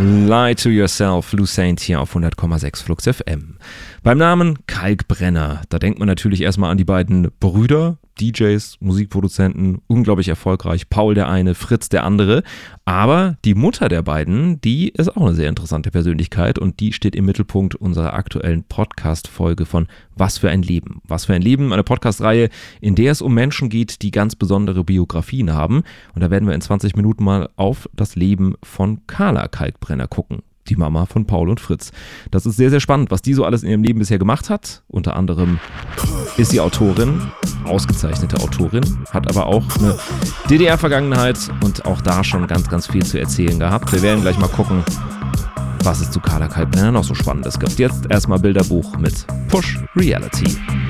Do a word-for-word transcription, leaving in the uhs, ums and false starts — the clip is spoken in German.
Lie to Yourself, Lou Saint hier auf hundert Komma sechs Flux F M. Beim Namen Kalkbrenner, da denkt man natürlich erstmal an die beiden Brüder, D Js, Musikproduzenten, unglaublich erfolgreich, Paul der eine, Fritz der andere. Aber die Mutter der beiden, die ist auch eine sehr interessante Persönlichkeit und die steht im Mittelpunkt unserer aktuellen Podcast-Folge von Was für ein Leben. Was für ein Leben, eine Podcast-Reihe, in der es um Menschen geht, die ganz besondere Biografien haben. Und da werden wir in zwanzig Minuten mal auf das Leben von Carla Kalkbrenner gucken. Die Mama von Paul und Fritz. Das ist sehr, sehr spannend, was die so alles in ihrem Leben bisher gemacht hat. Unter anderem ist sie Autorin, ausgezeichnete Autorin, hat aber auch eine D D R-Vergangenheit und auch da schon ganz, ganz viel zu erzählen gehabt. Wir werden gleich mal gucken, was es zu Carla Kalkbrenner noch so Spannendes gibt. Jetzt erstmal Bilderbuch mit Push Reality.